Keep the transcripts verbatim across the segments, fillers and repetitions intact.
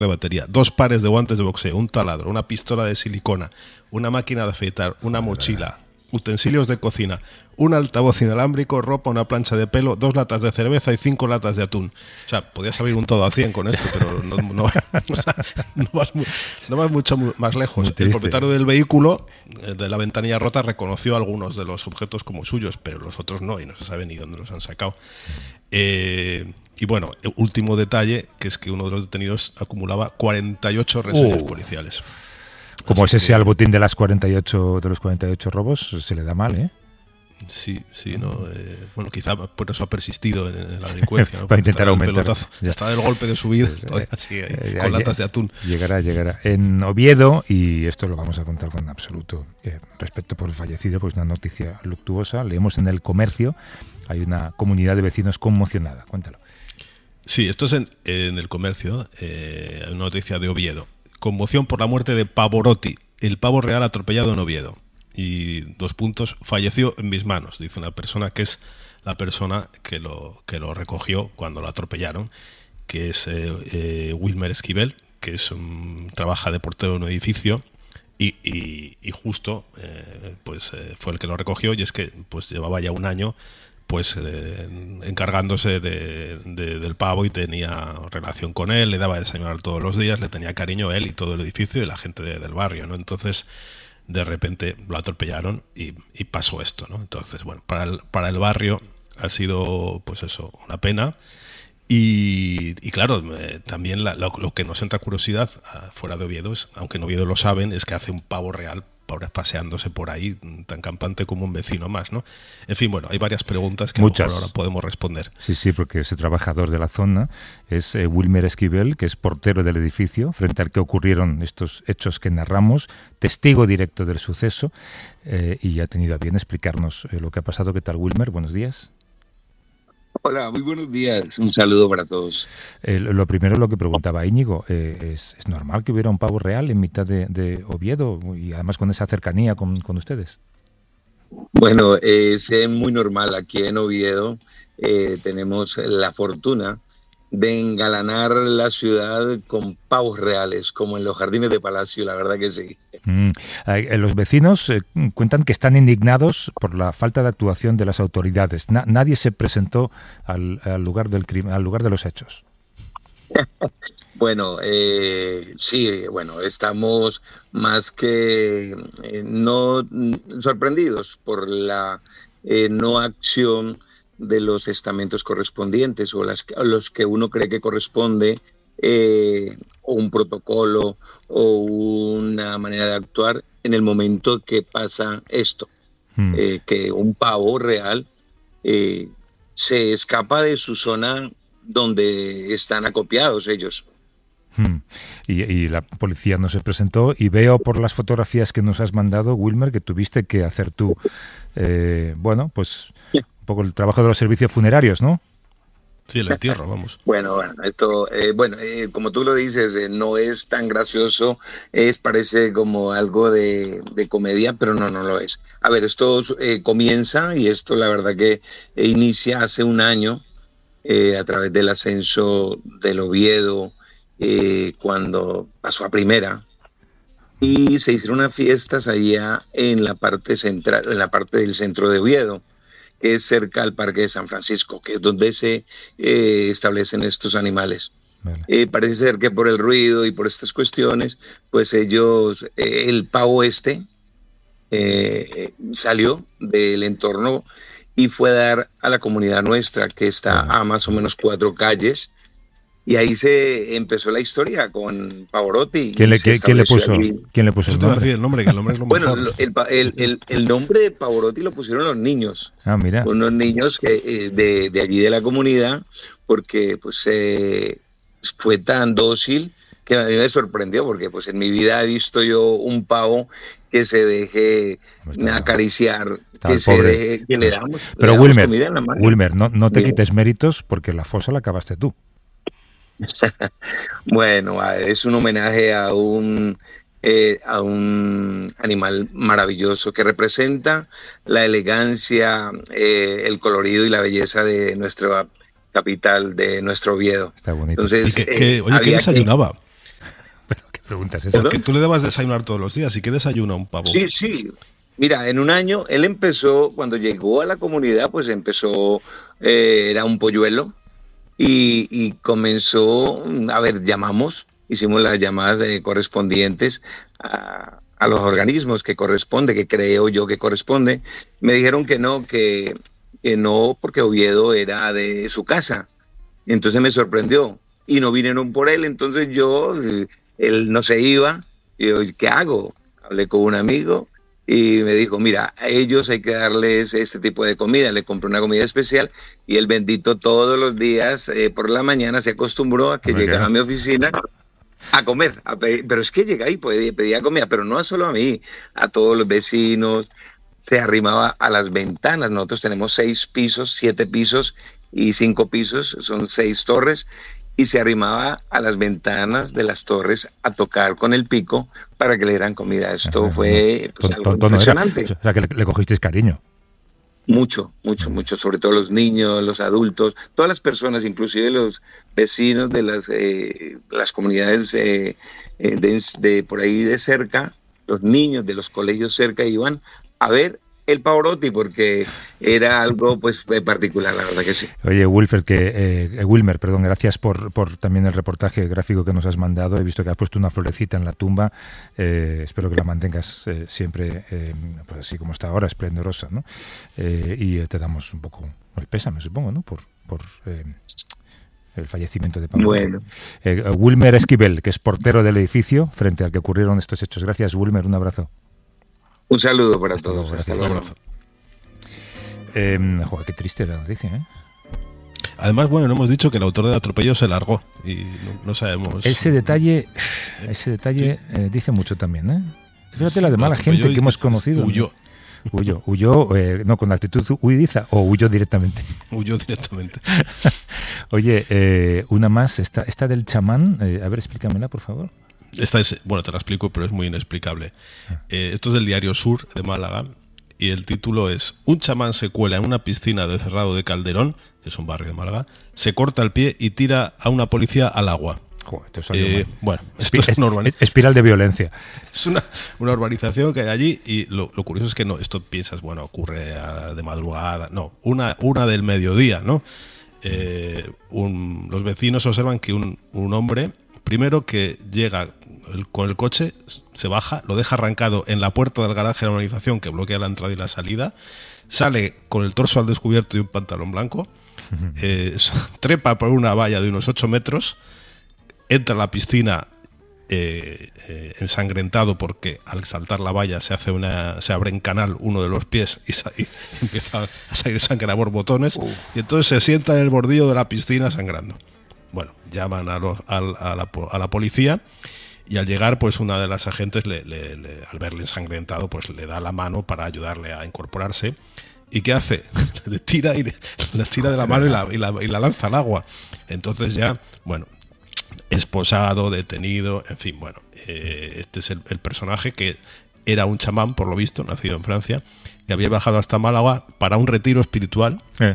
de batería, dos pares de guantes de boxeo, un taladro, una pistola de silicona, una máquina de afeitar, una mochila, utensilios de cocina, un altavoz inalámbrico, ropa, una plancha de pelo, dos latas de cerveza y cinco latas de atún. O sea, podías abrir un todo a cien con esto, pero no, no, o sea, no, vas, no vas mucho más lejos. El propietario del vehículo, de la ventanilla rota, reconoció algunos de los objetos como suyos, pero los otros no, y no se sabe ni dónde los han sacado. Eh, y bueno, último detalle, que es que uno de los detenidos acumulaba cuarenta y ocho reseñas uh. policiales. Como Así es ese que, albotín de las cuarenta y ocho de los cuarenta y ocho robos, se le da mal, ¿eh? Sí, sí, no. Eh, bueno, quizá por eso ha persistido en, en la delincuencia, ¿no? Para intentar aumentar. Ya está del golpe de su vida, todavía sigue ahí, con latas de atún. Llegará, llegará. En Oviedo, y esto lo vamos a contar con absoluto eh, respeto por el fallecido, pues una noticia luctuosa. Leemos en El Comercio, hay una comunidad de vecinos conmocionada. Cuéntalo. Sí, esto es en, en El Comercio, eh, una noticia de Oviedo. Conmoción por la muerte de Pavarotti, el pavo real atropellado en Oviedo. Y dos puntos, falleció en mis manos, dice una persona que es la persona que lo, que lo recogió cuando lo atropellaron, que es eh, eh, Wilmer Esquivel, que es un, trabaja de portero en un edificio y, y, y justo eh, pues eh, fue el que lo recogió, y es que pues llevaba ya un año pues eh, encargándose de, de, del pavo, y tenía relación con él, le daba de desayunar todos los días, le tenía cariño él y todo el edificio y la gente de, del barrio, ¿no? Entonces de repente lo atropellaron y, y pasó esto, ¿no? Entonces, bueno, para el, para el barrio ha sido, pues eso, una pena. Y, y claro, eh, también la, lo, lo que nos entra curiosidad uh, fuera de Oviedo, es, aunque en Oviedo lo saben, es que hace un pavo real paseándose por ahí, tan campante como un vecino más, ¿no? En fin, bueno, hay varias preguntas que Muchas. A lo mejor ahora podemos responder. Sí, sí, porque ese trabajador de la zona es eh, Wilmer Esquivel, que es portero del edificio, frente al que ocurrieron estos hechos que narramos, testigo directo del suceso, eh, y ha tenido a bien explicarnos eh, lo que ha pasado. ¿Qué tal, Wilmer? Buenos días. Hola, muy buenos días. Un saludo para todos. Eh, lo primero, lo que preguntaba Íñigo, eh, ¿es, ¿es normal que hubiera un pavo real en mitad de, de Oviedo y además con esa cercanía con, con ustedes? Bueno, es eh, muy normal. Aquí en Oviedo eh, tenemos la fortuna de engalanar la ciudad con pavos reales, como en los jardines de Palacio, la verdad que sí. Mm. Eh, los vecinos eh, cuentan que están indignados por la falta de actuación de las autoridades. Na- nadie se presentó al, al lugar del crimen, al lugar de los hechos. Bueno, eh, sí, bueno, estamos más que eh, no sorprendidos por la eh, no acción de los estamentos correspondientes o las, a los que uno cree que corresponde, eh, o un protocolo o una manera de actuar en el momento que pasa esto, hmm. eh, que un pavo real eh, se escapa de su zona donde están acopiados ellos. Hmm. Y, y la policía no se presentó, y veo por las fotografías que nos has mandado, Wilmer, que tuviste que hacer tú, eh, bueno, pues un poco el trabajo de los servicios funerarios, ¿no? Sí, el entierro, vamos. Bueno, bueno, esto, eh, bueno, eh, como tú lo dices, eh, no es tan gracioso, es parece como algo de, de comedia, pero no, no lo es. A ver, esto eh, comienza, y esto la verdad que eh, inicia hace un año eh, a través del ascenso del Oviedo, eh, cuando pasó a primera, y se hicieron unas fiestas allá en la parte central, en la parte del centro de Oviedo, que es cerca al Parque de San Francisco, que es donde se eh, establecen estos animales. Vale. Eh, parece ser que por el ruido y por estas cuestiones, pues ellos, eh, el pavo este eh, salió del entorno y fue a dar a la comunidad nuestra, que está a más o menos cuatro calles, y ahí se empezó la historia con Pavarotti. ¿Quién le, ¿quién, ¿quién le puso, ¿quién le puso el nombre? Decir el nombre, que el nombre es lo bueno, mejor. El, el, el, el nombre de Pavarotti lo pusieron los niños. Ah, mira. Unos niños que, eh, de, de allí de la comunidad, porque pues eh, fue tan dócil que a mí me sorprendió, porque pues en mi vida he visto yo un pavo que se deje estaba, acariciar, que se pobre. deje, que le damos, Pero le damos Wilmer, comida en la mano. Wilmer, no, no te Bien. quites méritos, porque la fosa la acabaste tú. Bueno, es un homenaje a un eh, a un animal maravilloso que representa la elegancia, eh, el colorido y la belleza de nuestra capital, de nuestro Oviedo. Está bonito. Entonces, ¿Y que, que, oye, ¿qué desayunaba? preguntas eso? Porque tú le dabas desayunar todos los días. ¿Y qué desayuna un pavo? Sí, sí. Mira, en un año él empezó, cuando llegó a la comunidad, pues empezó, eh, era un polluelo y, y comenzó, a ver, llamamos, hicimos las llamadas eh, correspondientes a, a los organismos que corresponde, que creo yo que corresponde. Me dijeron que no, que, que no, porque Oviedo era de su casa. Entonces me sorprendió y no vinieron por él. Entonces yo, él no se iba. Y yo, ¿qué hago? Hablé con un amigo y me dijo, mira, a ellos hay que darles este tipo de comida. Le compré una comida especial y el bendito todos los días eh, por la mañana se acostumbró a que Okay. llegaba a mi oficina a comer, a pedir, pero es que llegaba y pedía, pedía comida, pero no solo a mí, a todos los vecinos. Se arrimaba a las ventanas. Nosotros tenemos seis pisos, siete pisos y cinco pisos, son seis torres, y se arrimaba a las ventanas de las torres a tocar con el pico para que le dieran comida. Esto Ajá, fue pues, algo tonto no era. impresionante. O sea, que le, le cogisteis cariño. Mucho, mucho, mucho, sobre todo los niños, los adultos, todas las personas, inclusive los vecinos de las, eh, las comunidades eh, eh, de, de por ahí de cerca, los niños de los colegios cerca iban a ver el Pavarotti porque era algo pues particular, la verdad que sí. Oye, Wilfred, que, eh, Wilmer, perdón, gracias por, por también el reportaje gráfico que nos has mandado. He visto que has puesto una florecita en la tumba. Eh, espero que la mantengas eh, siempre eh, pues así como está ahora, esplendorosa, ¿no? Eh, y te damos un poco el pésame, supongo, ¿no? Por, por eh, el fallecimiento de Pavarotti. Bueno. Eh, Wilmer Esquivel, que es portero del edificio frente al que ocurrieron estos hechos. Gracias, Wilmer, un abrazo. Un saludo para Hasta todos. luego, Hasta gracias. luego. Eh, joder, qué triste la noticia, ¿eh? Además, bueno, no hemos dicho que el autor del atropello se largó y no, no sabemos. Ese detalle, ese detalle eh, dice mucho también, ¿eh? Fíjate Sí, la de mala atropelló gente y que hemos conocido. Huyó. ¿no? Huyó, huyó, eh, no con actitud huidiza o huyó directamente. Huyó directamente. Oye, eh, una más, esta, esta del chamán, eh, a ver, explícamela, por favor. Esta es, bueno, te la explico, pero es muy inexplicable. Eh, esto es del Diario Sur de Málaga y el título es: un chamán se cuela en una piscina del Cerrado de Calderón, que es un barrio de Málaga, se corta el pie y tira a una policía al agua. Joder, esto salió Eh, mal. bueno, esto Espi- es, una urbani- es- espiral de violencia. es una, una urbanización que hay allí y lo, lo curioso es que no, esto piensas, bueno, ocurre a- de madrugada, no, una, una del mediodía, ¿no? Eh, un- los vecinos observan que un, un hombre, primero que llega el- con el coche, se baja, lo deja arrancado en la puerta del garaje de la urbanización que bloquea la entrada y la salida, sale con el torso al descubierto y un pantalón blanco, eh, trepa por una valla de unos ocho metros, entra a la piscina eh, eh, ensangrentado porque al saltar la valla se hace una se abre en canal uno de los pies y, sa- y empieza a salir sangre a borbotones. Uf. Y entonces se sienta en el bordillo de la piscina sangrando. Bueno, llaman a, los, a, a, la, a la policía y al llegar pues una de las agentes le, le, le, al verle ensangrentado pues le da la mano para ayudarle a incorporarse. ¿Y qué hace? Le tira y le, le tira de la mano y la, y, la, y la lanza al agua. Entonces ya, bueno, esposado, detenido, en fin, bueno, eh, este es el, el personaje que era un chamán, por lo visto, nacido en Francia, que había bajado hasta Málaga para un retiro espiritual. Eh,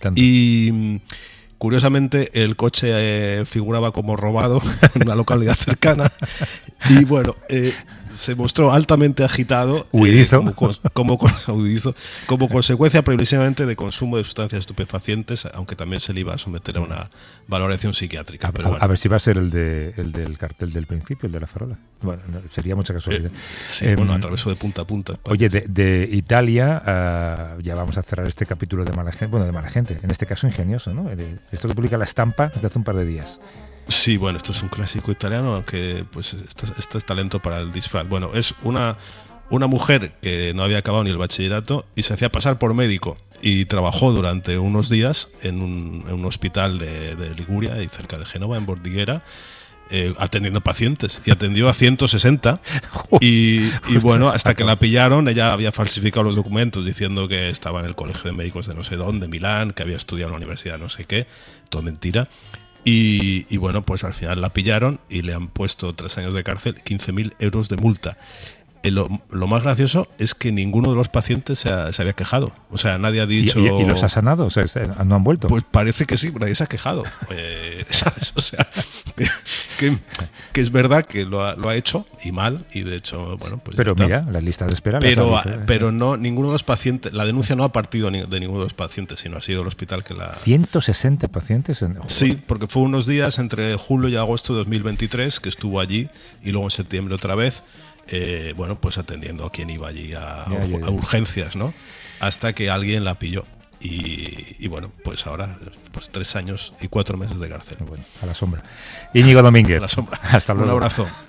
y curiosamente el coche eh, figuraba como robado en una localidad cercana. Y bueno, eh, se mostró altamente agitado huidizo. Eh, como, como, como, huidizo, como consecuencia previsiblemente de consumo de sustancias estupefacientes, aunque también se le iba a someter a una valoración psiquiátrica. A, pero a, bueno. a ver si va a ser el, de, el del cartel del principio, el de la farola. Bueno, no, sería mucha casualidad. Eh, sí, eh, bueno, atravesó de punta a punta. Oye, de, de Italia, uh, ya vamos a cerrar este capítulo de mala gente, bueno, de mala gente, en este caso ingenioso, ¿no? De, esto que publica La Estampa desde hace un par de días. Sí, bueno, esto es un clásico italiano que pues esto, esto es talento para el disfraz. Bueno, es una, una mujer que no había acabado ni el bachillerato y se hacía pasar por médico y trabajó durante unos días en un, en un hospital de, de Liguria y cerca de Génova, en Bordiguera, eh, atendiendo pacientes, y atendió a ciento sesenta y, y bueno, hasta que la pillaron, ella había falsificado los documentos diciendo que estaba en el colegio de médicos de no sé dónde, Milán, que había estudiado en la universidad no sé qué, todo mentira. Y, y bueno, pues al final la pillaron y le han puesto tres años de cárcel, quince mil euros de multa. eh, lo, lo más gracioso es que ninguno de los pacientes se, ha, se había quejado. O sea, nadie ha dicho... ¿Y, y, y los ha sanado? O sea, ¿no han vuelto? Pues parece que sí, nadie se ha quejado. Eh, ¿sabes? O sea, que, que, que es verdad que lo ha, lo ha hecho y mal, y de hecho, bueno, pues... Pero mira, las listas de espera... Pero, pero no, ninguno de los pacientes... La denuncia no ha partido ni, de ninguno de los pacientes, sino ha sido el hospital que la... ¿ciento sesenta pacientes? En... Sí, porque fue unos días entre julio y agosto de dos mil veintitrés que estuvo allí, y luego en septiembre otra vez, eh, bueno, pues atendiendo a quien iba allí a, ya, ya, ya. a urgencias, ¿no? Hasta que alguien la pilló. Y, y bueno, pues ahora, pues tres años y cuatro meses de cárcel. Bueno, a la sombra. Íñigo Domínguez. A la sombra. Hasta luego. Un abrazo.